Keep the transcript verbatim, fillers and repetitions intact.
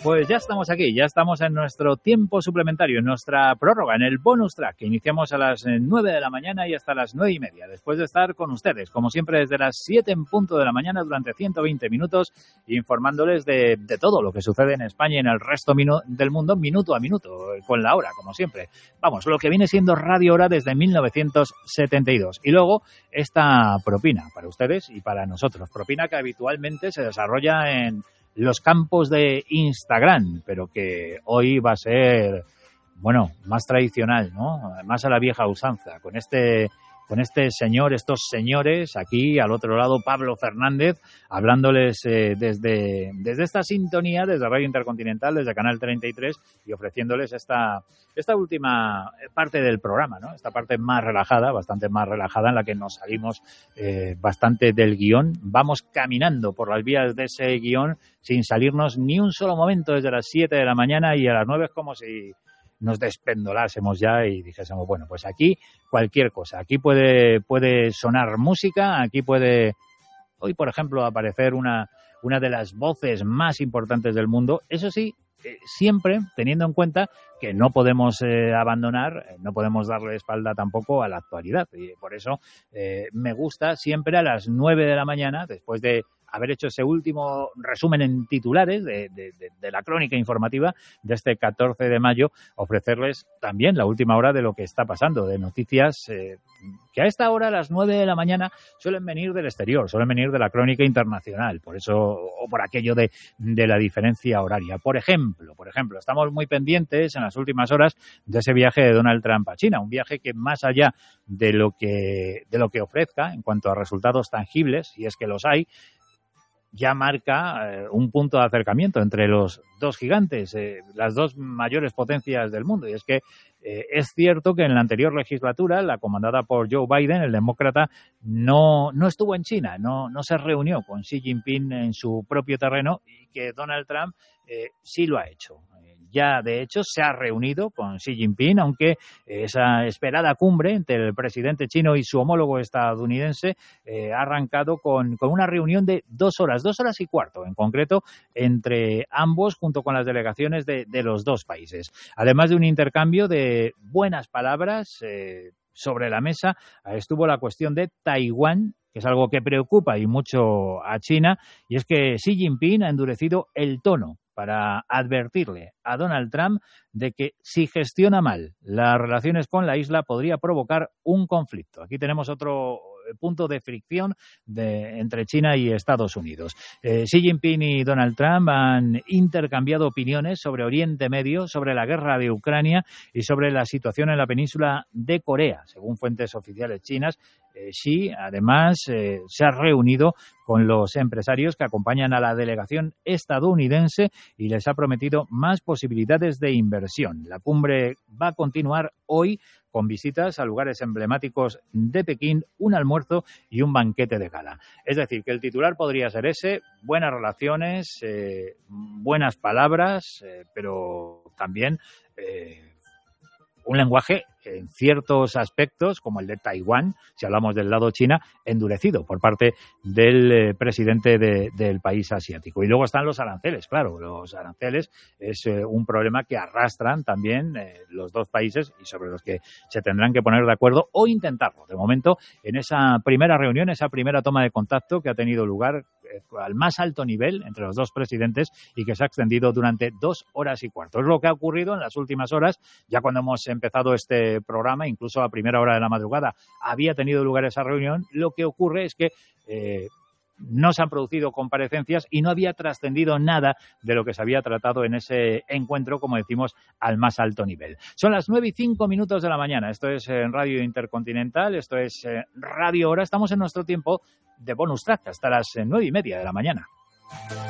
Pues ya estamos aquí, ya estamos en nuestro tiempo suplementario, en nuestra prórroga, en el bonus track, que iniciamos a las nueve de la mañana y hasta las nueve y media, después de estar con ustedes, como siempre, desde las siete en punto de la mañana durante ciento veinte minutos, informándoles de, de todo lo que sucede en España y en el resto minu- del mundo, minuto a minuto, con la hora, como siempre. Vamos, lo que viene siendo Radio Hora desde mil novecientos setenta y dos. Y luego, esta propina para ustedes y para nosotros. Propina que habitualmente se desarrolla en los campos de Instagram, pero que hoy va a ser, bueno, más tradicional, ¿no? Más a la vieja usanza, con este con este señor, estos señores, aquí al otro lado, Pablo Fernández, hablándoles eh, desde, desde esta sintonía, desde Radio Intercontinental, desde Canal treinta y tres, y ofreciéndoles esta, esta última parte del programa, ¿no? Esta parte más relajada, bastante más relajada, en la que nos salimos eh, bastante del guión. Vamos caminando por las vías de ese guión sin salirnos ni un solo momento desde las siete de la mañana, y a las nueve es como si nos despendolásemos ya y dijésemos, bueno, pues aquí cualquier cosa, aquí puede puede sonar música, aquí puede hoy, por ejemplo, aparecer una, una de las voces más importantes del mundo, eso sí, eh, siempre teniendo en cuenta que no podemos eh, abandonar, eh, no podemos darle espalda tampoco a la actualidad, y por eso eh, me gusta siempre a las nueve de la mañana, después de haber hecho ese último resumen en titulares de, de, de, de la crónica informativa de este catorce de mayo, ofrecerles también la última hora de lo que está pasando, de noticias eh, que a esta hora, a las nueve de la mañana, suelen venir del exterior, suelen venir de la crónica internacional, por eso, o por aquello de, de la diferencia horaria. Por ejemplo, por ejemplo, estamos muy pendientes en las últimas horas de ese viaje de Donald Trump a China, un viaje que más allá de lo que, de lo que ofrezca en cuanto a resultados tangibles, y es que los hay, ya marca eh, un punto de acercamiento entre los dos gigantes, eh, las dos mayores potencias del mundo. Y es que eh, es cierto que en la anterior legislatura, la comandada por Joe Biden, el demócrata, no, no estuvo en China, no, no se reunió con Xi Jinping en su propio terreno, y que Donald Trump eh, sí lo ha hecho. Ya, de hecho, se ha reunido con Xi Jinping, aunque esa esperada cumbre entre el presidente chino y su homólogo estadounidense eh, ha arrancado con, con una reunión de dos horas, dos horas y cuarto, en concreto, entre ambos, junto con las delegaciones de, de los dos países. Además de un intercambio de buenas palabras, eh, sobre la mesa estuvo la cuestión de Taiwán, que es algo que preocupa y mucho a China, y es que Xi Jinping ha endurecido el tono para advertirle a Donald Trump de que si gestiona mal las relaciones con la isla podría provocar un conflicto. Aquí tenemos otro punto de fricción de, entre China y Estados Unidos. Eh, Xi Jinping y Donald Trump han intercambiado opiniones sobre Oriente Medio, sobre la guerra de Ucrania y sobre la situación en la península de Corea. Según fuentes oficiales chinas, eh, Xi, además, eh, se ha reunido con los empresarios que acompañan a la delegación estadounidense y les ha prometido más posibilidades de inversión. La cumbre va a continuar hoy con visitas a lugares emblemáticos de Pekín, un almuerzo y un banquete de gala. Es decir, que el titular podría ser ese: buenas relaciones, eh, buenas palabras, eh, pero también eh, un lenguaje en ciertos aspectos, como el de Taiwán, si hablamos del lado China, endurecido por parte del eh, presidente de, del país asiático. Y luego están los aranceles, claro, los aranceles es eh, un problema que arrastran también eh, los dos países y sobre los que se tendrán que poner de acuerdo o intentarlo. De momento, en esa primera reunión, esa primera toma de contacto que ha tenido lugar eh, al más alto nivel entre los dos presidentes y que se ha extendido durante dos horas y cuarto. Es lo que ha ocurrido en las últimas horas, ya cuando hemos empezado este programa, incluso a primera hora de la madrugada había tenido lugar esa reunión. Lo que ocurre es que eh, no se han producido comparecencias y no había trascendido nada de lo que se había tratado en ese encuentro, como decimos, al más alto nivel. Son las nueve y cinco minutos de la mañana. Esto es en Radio Intercontinental, esto es eh, Radio Hora. Estamos en nuestro tiempo de bonus track hasta las nueve y media de la mañana.